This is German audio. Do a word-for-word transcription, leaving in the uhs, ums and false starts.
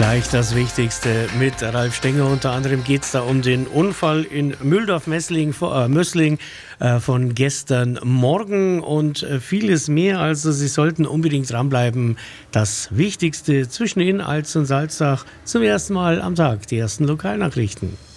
Gleich das Wichtigste mit Ralf Stenger. Unter anderem geht es da um den Unfall in Mühldorf-Mössling äh, Mössling, äh, von gestern Morgen und äh, vieles mehr. Also Sie sollten unbedingt dranbleiben. Das Wichtigste zwischen Ihnen, Alz und Salzach, zum ersten Mal am Tag. Die ersten Lokalnachrichten.